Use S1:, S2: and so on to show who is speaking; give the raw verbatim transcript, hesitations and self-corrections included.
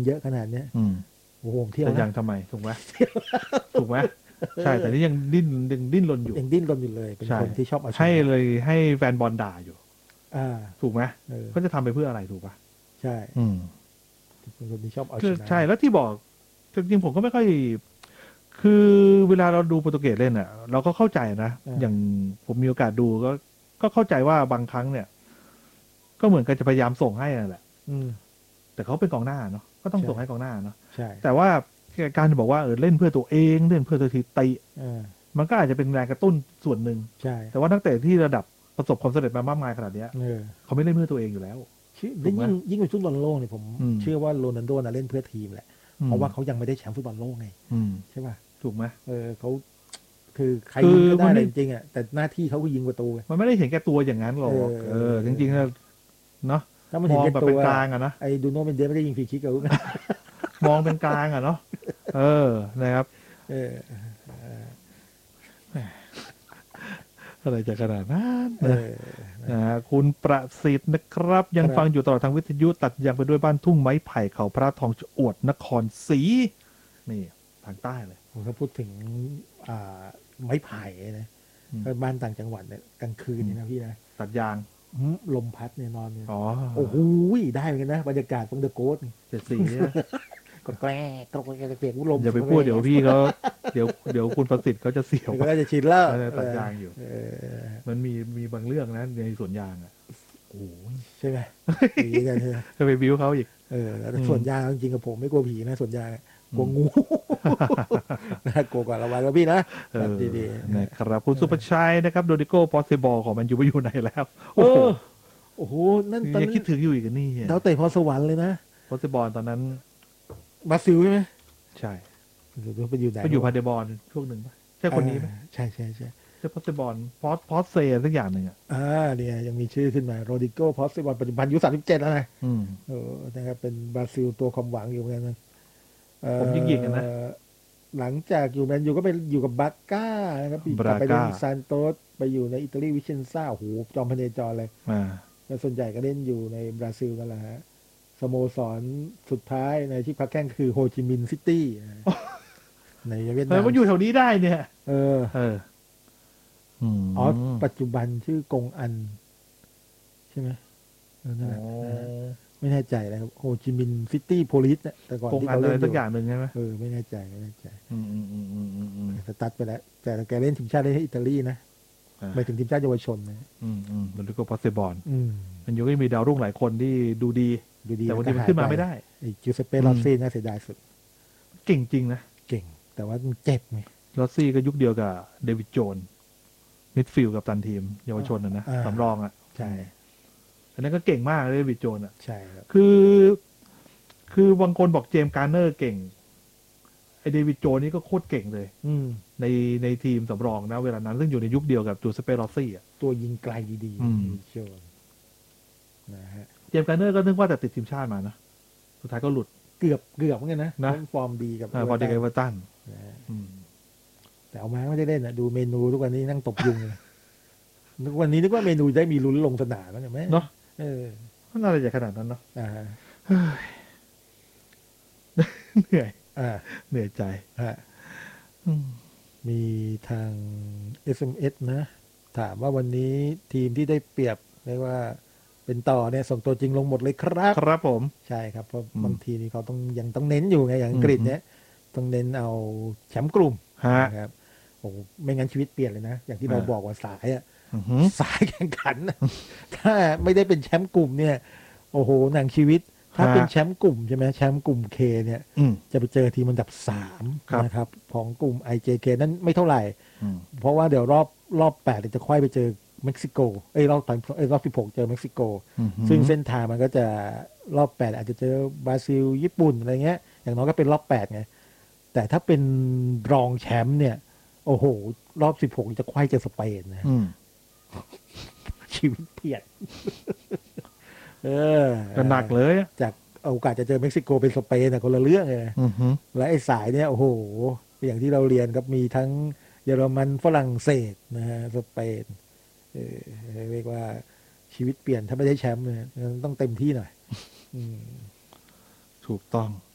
S1: เยอะขนาดเนี้ยโอ้โหเที่ยว
S2: จะยังทำไมถูกไหมถูกไหมใช่แต่นี่ยังดิ้นยังดิ้นรนอยู่
S1: ยังดิ้นรนอยู่เลยเป็นคนที่ชอบเอาชนะ
S2: ให้เลยให้แฟนบอลด่าอยู่
S1: อ่า
S2: ถูกไหมก็จะทำไปเพื่ออะไรถูกป่ะ
S1: ใช่
S2: อืม
S1: เป็นคนที่ชอบเอาชนะ
S2: ใช่แล้วที่บอกจริงๆผมก็ไม่ค่อยคือเวลาเราดูโปรตุเกสเล่นอ่ะเราก็เข้าใจนะอย่างผมมีโอกาสดูก็ก็เข้าใจว่าบางครั้งเนี่ย ก็เหมือนกันจะพยายามส่งให้นั่นแหละแต่เขาเป็นกองหน้าเนาะก็ต้องส่งให้กองหน้าเนาะแต่ว่าการบอกว่าเออเล่นเพื่อตัวเองเล่นเพื่อสถิติมันก็อาจจะเป็นแรงกระตุ้นส่วนหนึ่งแต่ว่านักเตะที่ระดับประสบความสำเร็จมามากมายขนาดนี้เขาไม่เล่นเพื่อตัวเองอยู่แล้ว
S1: ยิ่งยิ่งเป็นฟุตบอลโลกเนี่ยผมเชื่อว่าโรนัลโดน่ะเล่นเพื่อทีมแหละเพราะว่าเขายังไม่ได้แชมป์ฟุตบอลโลกไงใช่ป่ะ
S2: ถูกไหม
S1: เออเขาคือใครยิงก็ได้จริงๆอ่ะแต่หน้าที่เขาคือยิงประตู
S2: มันไม่ได้เห็นแก่ตัวอย่างนั้นหรอกเออจริงๆเนาะ
S1: ถ้ามันเห็นแก่ตัว
S2: เป็นกลางอะนะ
S1: ไอ้ดูโน่เป็นเดฟไม่ได้ยิงฟรีคิกกับลูก
S2: มองเป็นกลางอะเนาะเออนะครับเอออะไรจะขนาดนั้นนะคุณประสิทธิ์นะครับยังฟังอยู่ตลอดทางวิทยุตัดยังไปด้วยบ้านทุ่งไม้ไผ่เขาพระทองจะอวดนครศรีนี่ทางใต้เลย
S1: ผมถ้าพูดถึงอ่าไม้ไผ่นะบ้านต่างจังหวัดเนี่ยกลางคืนนี่นะพี่นะ
S2: ตัดยาง
S1: ลมพัดเนี่ยนอนเนี่ย
S2: อ๋อ
S1: โอ้โหได้เหมือนกันนะบรรยากาศตรงเดอะโกส
S2: เจ็ดสี
S1: ก็แกล้งก็แกล้งเสียงลม
S2: อย่าไปพูดเดี๋ยวพี่เขาเดี๋ยวเดี๋ยวคุณประสิทธิ์เขาจะเสียว
S1: ก็จะชินแล้ว
S2: ตัดยางอยู่มันมีมีบางเรื่องนะในสวนยางอ่ะโอ้
S1: ใช่ไหมผีกันเลย
S2: จะไปบิ้วเขาอีก
S1: เออแต่สวนยางจริงๆกับผมไม่กลัวผีนะสวนยางกลัวงูน่ากลัวกว่าระวังแล้วพี่นะ
S2: ดีๆนะครับคุณสุภชัยนะครับโดดิโก้พอสเซบอลของมันอยู่ไปอยู่ไหนแล้วโอ้โห
S1: โอ้โหนั่นตอน
S2: นี้คิดถึงอยู่อีกนี่
S1: ดาวเตะพอสวรรค์เลยนะ
S2: พอสเซบอลตอนนั้น
S1: บราซิลใช่ไหม
S2: ใช่
S1: ไปอยู่ไหน
S2: ไปอยู่พาเดบอลช่วงหนึ่งป่ะใช่คนนี้ไหม
S1: ใช่ใช่ใช่
S2: ใช่พอสเซบอลพอสพอสเซสักอย่างหนึ่งอ่ะ
S1: อ่าเนี่ยยังมีชื่อขึ้นมาโรดิโก้พอสเซบอลปัจจุบันอายุสามสิบเจ็ดแล้วนะอืมเออนะครับเป็นบราซิลตัวความหวังอยู่เหมือนกัน
S2: ผมยิงยิงกันนะ
S1: หลังจากอยู่แมนยูก็ไปอยู่กับบาก้านะครับกลับไปเล่นซานโตสไปอยู่ในอิตาลีวิเชนซ่าโอ้โหจอมพเนจรเลยแล้วส่วนใหญ่ก็เล่นอยู่ในบราซิลนั่นแหละฮะสโมสรสุดท้ายในที่พักแข้งคือโฮจิมินห์ซิตี้ในเวียดนาม
S2: มันอยู่แถวนี้ได้เนี่ย
S1: เออเอออ๋อปัจจุบันชื่อกงอันใช่ไหมนั่นแหละไม่แน่ใจนะครับโฮจิมินห์ซิตี้โพลิสเนี่ยแต่ก่อนที่เขาเล่น
S2: สักอย่างหนึ่งใช่ไหม
S1: เออไม่แน่ใจไม่แน่ใจอืมอืมอืมอืมอืมสตัดไปแล้วแต่แกเล่นทีมชาติได้ที่อิตาลีนะไปถึงทีมชาติเยาวชนนะ
S2: อืมอืมโรดิโก้พอสเซบอลมันยังไม่มีดาวรุ่งหลายคนที่ดูดีแต่วันนี้มันขึ้นมาไม่ได้
S1: จิวเซเป้ลอสซี่น่าเสียดายสุด
S2: เก่งจริงนะ
S1: เก่งแต่ว่ามันเจ็บไง
S2: ลอสซี่ก็ยุคเดียวกับเดวิดโจนมิดฟิลด์กับตันทีมเยาวชนนะนะสำรองอ่ะ
S1: ใช่
S2: อันนั้นก็เก่งมากเลยเดวิดโจนอ่ะ
S1: ใช่ครับ
S2: คือคือบางคนบอกเจมส์การ์เนอร์เก่งไอเดวิดโจนนี่ก็โคตรเก่งเลยในในทีมสำรองนะเวลานั้นซึ่งอยู่ในยุคเดียวกับจูเซเป้ลอสซี่อ่ะ
S1: ตัวยิงไกลดีๆโจน
S2: นะฮะเจมส์การ์เนอร์ก็นึกว่าแต่ติดทีมชาติมานะสุดท้ายก็หลุด
S1: เกือบเกือบเหมือนกันนะนะฟอร์มดีกับ
S2: ฟอร์มดีกับเอเวอร์ตัน
S1: แต่เอามาไม่ได้เล่นอ่ะดูเมนูทุกวันนี้นั่งตบยุงเลยทุกวันนี้นึกว่าเมนูได้มีลุ้นลงสนามแล้วไหม
S2: เนาะ
S1: เออ
S2: มันอะไรจะขนาดนั้นเนาะเหนื่อยเหนื่อยใจ
S1: มีทาง เอส เอ็ม เอส นะถามว่าวันนี้ทีมที่ได้เปรียบเรียกว่าเป็นต่อเนี่ยส่งตัวจริงลงหมดเลยครับ
S2: ครับผม
S1: ใช่ครับเพราะบางทีนี่เขาต้องยังต้องเน้นอยู่ไงอย่างอังกฤษเนี่ยต้องเน้นเอาแชมป์กลุ่มนะครับโอ้ไม่งั้นชีวิตเปลี่ยนเลยนะอย่างที่เราบอกว่าสายอ่ะสายแข่งขันถ้าไม่ได้เป็นแชมป์กลุ่มเนี่ยโอ้โหหนังชีวิตถ้าเป็นแชมป์กลุ่มใช่ไหมแชมป์กลุ่มเคเนี่ยจะไปเจอทีมอันดับสามนะครับของกลุ่ม ไอ เจ เค นั้นไม่เท่าไหร่เพราะว่าเดี๋ยวรอบรอบแปดจะค่อยไปเจอเม็กซิโกเอ้ยรอบเอ้ยรอบสิบหกเจอเม็กซิโกซึ่งเส้นทางมันก็จะรอบแปดอาจจะเจอบราซิลญี่ปุ่นอะไรเงี้ยอย่างน้อยก็เป็นรอบแปดไงแต่ถ้าเป็นรองแชมป์เนี่ยโอ้โหรอบสิบหกจะค่อยเจอสเปนนะชีวิตเปลี่ยนเออ
S2: หนักเลย
S1: จากโอกาสจะเจอเม็กซิโกเป็นสเปนแต่คนละเรื่องเลยและไอ้สายเนี่ยโอ้โหอย่างที่เราเรียนครับมีทั้งเยอรมันฝรั่งเศสนะฮะสเปนเออเรียกว่าชีวิตเปลี่ยนถ้าไม่ได้แชมป์เนี่ยต้องเต็มที่หน่อย
S2: ถูกต้อง